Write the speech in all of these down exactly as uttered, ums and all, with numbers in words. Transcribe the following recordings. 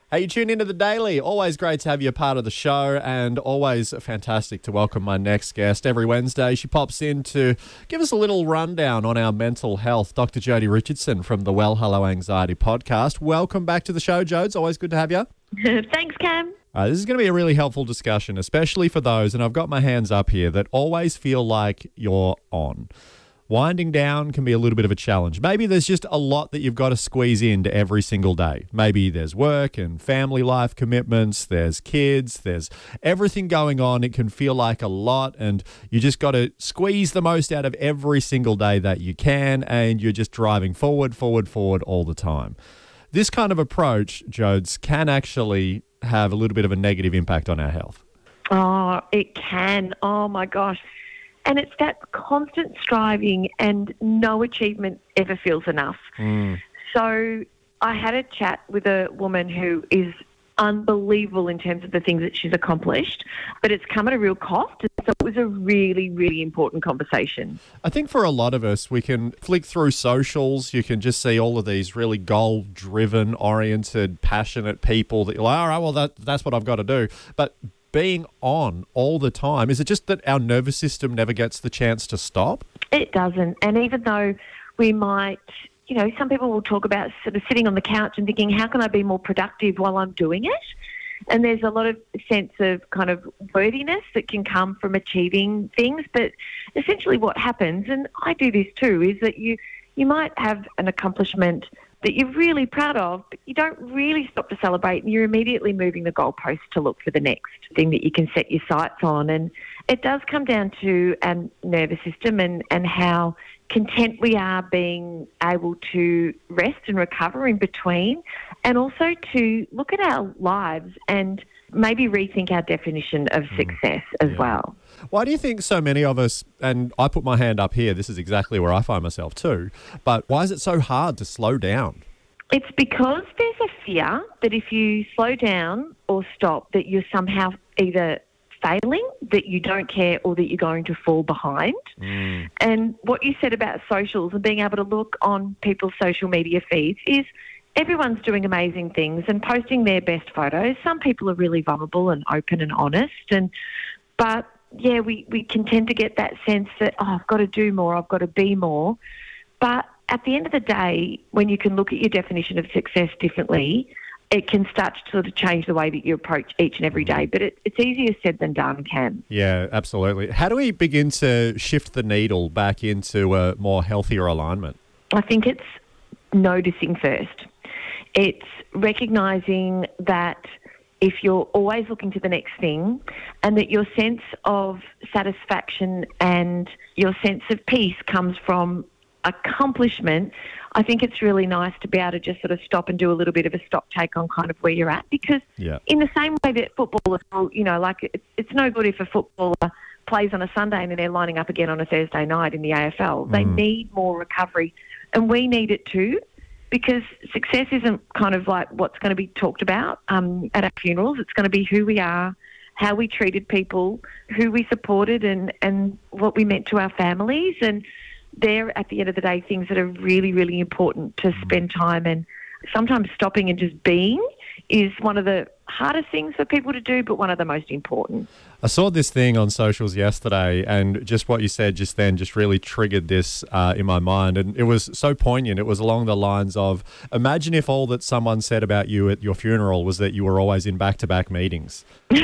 Hey, you tune into The Daily. Always great to have you a part of the show and always fantastic to welcome my next guest. Every Wednesday, she pops in to give us a little rundown on our mental health. Doctor Jodie Richardson from the Well Hello Anxiety podcast. Welcome back to the show, Jo. It's always good to have you. Thanks, Cam. Uh, this is going to be a really helpful discussion, especially for those, and I've got my hands up here, that always feel like you're on. Winding down can be a little bit of a challenge. Maybe there's just a lot that you've got to squeeze into every single day. Maybe there's work and family life commitments, there's kids, there's everything going on. It can feel like a lot, and you just got to squeeze the most out of every single day that you can, and you're just driving forward, forward, forward all the time. This kind of approach, Jodes, can actually have a little bit of a negative impact on our health. Oh, it can. Oh, my gosh. And it's that constant striving and no achievement ever feels enough. Mm. So I had a chat with a woman who is unbelievable in terms of the things that she's accomplished, but it's come at a real cost. So it was a really, really important conversation. I think for a lot of us, we can flick through socials. You can just see all of these really goal-driven, oriented, passionate people that you're like, all right, well, that, that's what I've got to do. But being on all the time, is it just that our nervous system never gets the chance to stop? It doesn't. And even though we might, you know, some people will talk about sort of sitting on the couch and thinking, how can I be more productive while I'm doing it? And there's a lot of sense of kind of worthiness that can come from achieving things. But essentially what happens, and I do this too, is that you, you might have an accomplishment that you're really proud of, but you don't really stop to celebrate, and you're immediately moving the goalpost to look for the next thing that you can set your sights on. And it does come down to our nervous system and, and how content we are being able to rest and recover in between, and also to look at our lives and maybe rethink our definition of success as yeah. well. Why do you think so many of us, and I put my hand up here, this is exactly where I find myself too, but why is it so hard to slow down? It's because there's a fear that if you slow down or stop, that you're somehow either failing, that you don't care, or that you're going to fall behind. Mm. And what you said about socials and being able to look on people's social media feeds is everyone's doing amazing things and posting their best photos. Some people are really vulnerable and open and honest, and but yeah, we, we can tend to get that sense that, oh, I've got to do more, I've got to be more. But at the end of the day, when you can look at your definition of success differently, it can start to sort of change the way that you approach each and every day. But it, it's easier said than done, Cam. Yeah, absolutely. How do we begin to shift the needle back into a more healthier alignment? I think it's noticing first. It's recognising that if you're always looking to the next thing, and that your sense of satisfaction and your sense of peace comes from accomplishment, I think it's really nice to be able to just sort of stop and do a little bit of a stock take on kind of where you're at. Because yeah. in the same way that footballers, you know, like it's, it's no good if a footballer plays on a Sunday and then they're lining up again on a Thursday night in the A F L. They mm. need more recovery, and we need it too. Because success isn't kind of like what's going to be talked about um, at our funerals. It's going to be who we are, how we treated people, who we supported, and, and what we meant to our families. And they're, at the end of the day, things that are really, really important to spend time. And sometimes stopping and just being is one of the hardest things for people to do, but one of the most important. I saw this thing on socials yesterday, and just what you said just then just really triggered this uh, in my mind. And it was so poignant. It was along the lines of, imagine if all that someone said about you at your funeral was that you were always in back-to-back meetings.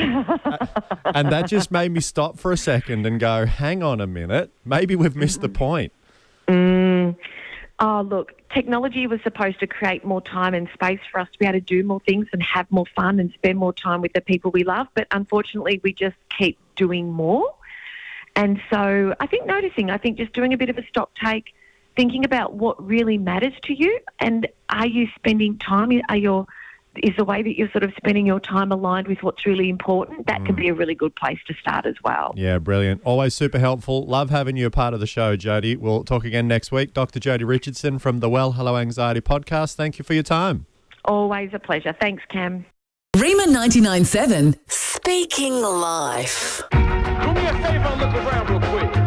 And that just made me stop for a second and go, hang on a minute, maybe we've missed the point. Mm. Oh, look, technology was supposed to create more time and space for us to be able to do more things and have more fun and spend more time with the people we love. But unfortunately, we just keep doing more. And so I think noticing, I think just doing a bit of a stock take, thinking about what really matters to you, and are you spending time, are your, is the way that you're sort of spending your time aligned with what's really important? That mm. can be a really good place to start as well. Yeah, brilliant. Always super helpful. Love having you a part of the show, Jodie. We'll talk again next week. Doctor Jodie Richardson from the Well Hello Anxiety podcast. Thank you for your time. Always a pleasure. Thanks, Cam. Rima ninety-nine point seven, Speaking Life. Do me a favor and look around real quick.